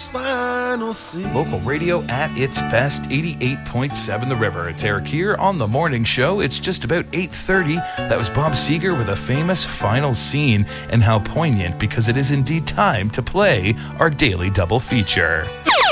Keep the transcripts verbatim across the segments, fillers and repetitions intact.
final scene. Local radio at its best, eighty-eight point seven The River. It's Eric here on The Morning Show. It's just about eight thirty. That was Bob Seger with a famous final scene, and how poignant, because it is indeed time to play our daily double feature.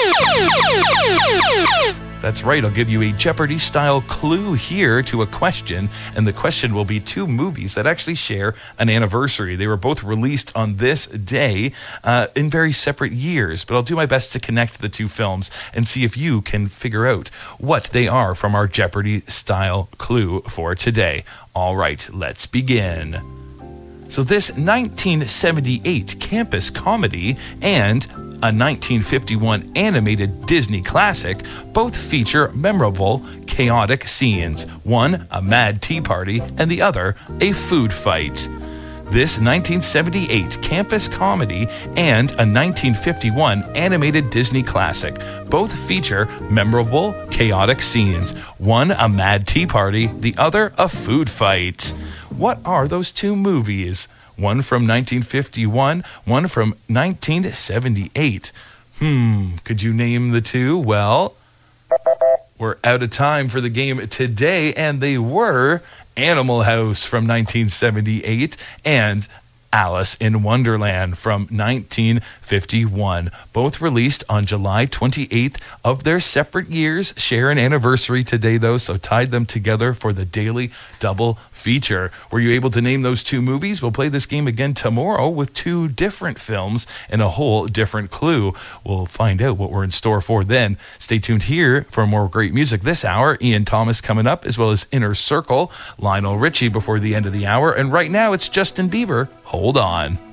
That's right, I'll give you a Jeopardy-style clue here to a question, and the question will be two movies that actually share an anniversary. They were both released on this day uh, in very separate years, but I'll do my best to connect the two films and see if you can figure out what they are from our Jeopardy-style clue for today. All right, let's begin. So this nineteen seventy-eight campus comedy and a nineteen fifty-one animated Disney classic both feature memorable, chaotic scenes. One, a mad tea party, and the other, a food fight. This nineteen seventy-eight campus comedy and a nineteen fifty-one animated Disney classic both feature memorable, chaotic scenes. One, a mad tea party, the other, a food fight. What are those two movies? One from nineteen fifty-one, one from nineteen seventy-eight. Hmm, could you name the two? Well, we're out of time for the game today, and they were Animal House from nineteen seventy-eight and Alice in Wonderland from nineteen fifty-one. Both released on July twenty-eighth of their separate years. Share an anniversary today, though, so tied them together for the daily double feature. Were you able to name those two movies? We'll play this game again tomorrow with two different films and a whole different clue. We'll find out what we're in store for then. Stay tuned here for more great music this hour. Ian Thomas coming up, as well as Inner Circle, Lionel Richie before the end of the hour. And right now, it's Justin Bieber. Hold on.